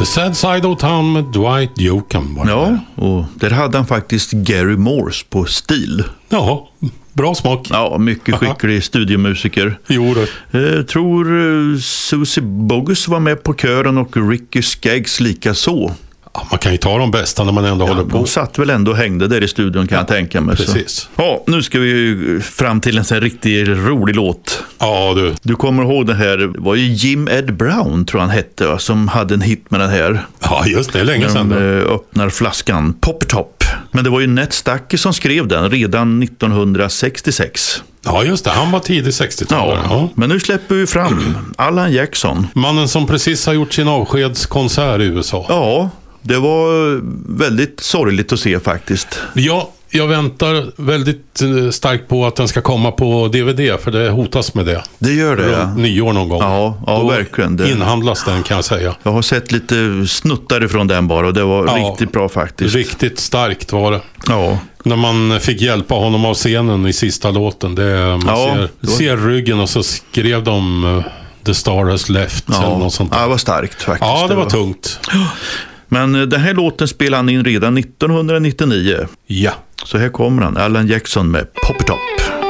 The Sad Side of Town med Dwight Yoakam var det. Ja, och där hade han faktiskt Gary Morse på stil. Ja, bra smak. Ja, mycket skicklig studiomusiker. Jo då. Tror Susie Bogus var med på kören och Ricky Skaggs lika så. Ja, man kan ju ta de bästa när man ändå håller på. De satt väl ändå och hängde där i studion kan jag tänka mig. Precis. Så. Ja, nu ska vi fram till en sån här riktigt rolig låt. Ja, du. Du kommer ihåg det här, det var ju Jim Ed Brown tror han hette, va, som hade en hit med den här. Ja, just det, länge sedan. Öppnar flaskan, Pop-Top. Men det var ju Ned Stuckey som skrev den redan 1966. Ja, just det. Han var tidig 60-talare. Ja, men nu släpper vi fram Alan Jackson. Mannen som precis har gjort sin avskedskonsert i USA. Ja, det var väldigt sorgligt att se faktiskt. Ja, jag väntar väldigt starkt på att den ska komma på DVD, för det hotas med det. Det gör det, ja. Nyår någon gång. Ja, då verkligen. Det inhandlas den, kan jag säga. Jag har sett lite snuttar ifrån den bara och det var riktigt bra faktiskt. Riktigt starkt var det. Ja. När man fick hjälpa honom av scenen i sista låten. Man ser ryggen och så skrev de The Star Has Left. Eller något sånt där. Ja, det var starkt faktiskt. Ja, det var tungt. Men den här låten spelade han in redan 1999. Ja. Så här kommer han, Alan Jackson med Pop-Top.